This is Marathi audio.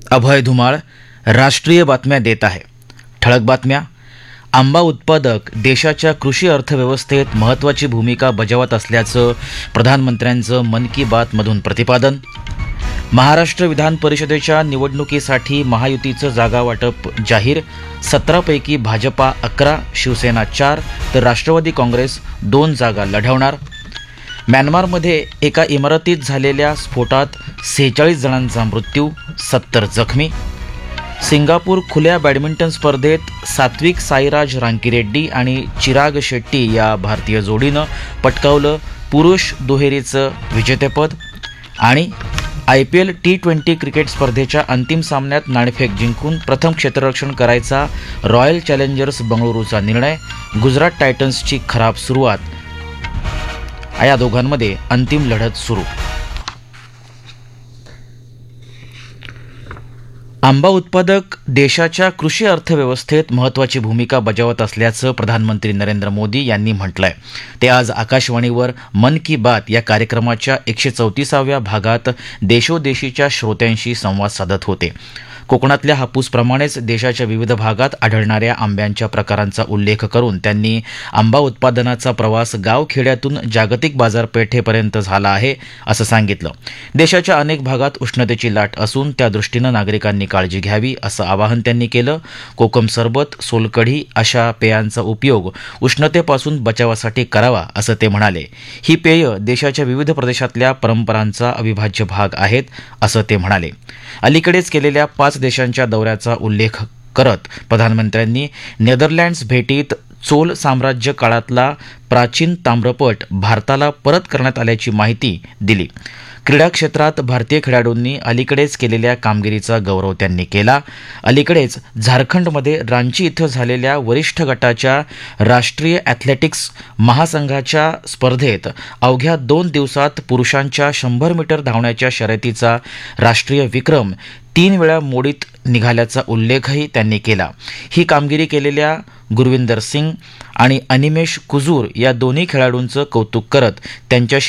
अभय धुमाळ राष्ट्रीय बातम्या देत आहे. ठळक बातम्या. आंबा उत्पादक देशाच्या कृषी अर्थव्यवस्थेत महत्त्वाची भूमिका बजावत असल्याचं प्रधानमंत्र्यांचं मन की बातमधून प्रतिपादन. महाराष्ट्र विधान परिषदेच्या निवडणुकीसाठी महायुतीचं जागा वाटप जाहीर. 17 पैकी भाजपा 11, शिवसेना 4 तर राष्ट्रवादी काँग्रेस 2 जागा लढवणार. म्यानमारमध्ये एका इमारतीत झालेल्या स्फोटात 46 जणांचा मृत्यू, 70 जखमी. सिंगापूर खुल्या बॅडमिंटन स्पर्धेत सात्विक साईराज रांकीरेड्डी आणि चिराग शेट्टी या भारतीय जोडीनं पटकावलं पुरुष दुहेरीचं विजेतेपद. आणि IPL T20 क्रिकेट स्पर्धेच्या अंतिम सामन्यात नाणेफेक जिंकून प्रथम क्षेत्ररक्षण करायचा रॉयल चॅलेंजर्स बंगळुरूचा निर्णय. गुजरात टायटन्सची खराब सुरुवात. या दोघांमध्ये अंतिम लढत सुरू. आंबा उत्पादक देशाच्या कृषी अर्थव्यवस्थेत महत्त्वाची भूमिका बजावत असल्याचं प्रधानमंत्री नरेंद्र मोदी यांनी म्हटलंय. ते आज आकाशवाणीवर मन की बात या कार्यक्रमाच्या 134व्या भागात देशोदेशीच्या श्रोत्यांशी संवाद साधत होते. कोकणातल्या हापूसप्रमाणेच देशाच्या विविध भागात आढळणाऱ्या आंब्यांच्या प्रकारांचा उल्लेख करून त्यांनी आंबा उत्पादनाचा प्रवास गावखेड्यातून जागतिक बाजारपेठेपर्यंत झाला आहे असं सांगितलं. देशाच्या अनेक भागात उष्णतेची लाट असून त्या दृष्टीनं नागरिकांनी काळजी घ्यावी असं आवाहन त्यांनी केलं. कोकम सरबत, सोलकढी अशा पेयांचा उपयोग उष्णतेपासून बचावासाठी करावा असं ते म्हणाले. ही पेय देशाच्या विविध प्रदेशातल्या परंपरांचा अविभाज्य भाग आहेत असं ते म्हणाले. अलीकडेच केलेल्या 5 देशांच्या दौऱ्याचा उल्लेख करत प्रधानमंत्र्यांनी नेदरलँड्स भेटीत चोल साम्राज्य काळातला प्राचीन ताम्रपट भारताला परत करण्यात आल्याची माहिती दिली. क्रीडा क्षेत्रात भारतीय खेळाडूंनी अलीकडेच केलेल्या कामगिरीचा गौरव त्यांनी केला. अलीकडेच झारखंडमध्ये रांची इथं झालेल्या वरिष्ठ गटाच्या राष्ट्रीय ॲथलेटिक्स महासंघाच्या स्पर्धेत अवघ्या 2 दिवसात पुरुषांच्या 100 मीटर धावण्याच्या शर्यतीचा राष्ट्रीय विक्रम 3 वेळा मोडीत निघाल्याचा उल्लेखही त्यांनी केला. ही कामगिरी केलेल्या गुरविंदर सिंग आणि अनिमेश कुजूर या दोन्ही खेळाडूंचं कौतुक करत त्यांच्याशी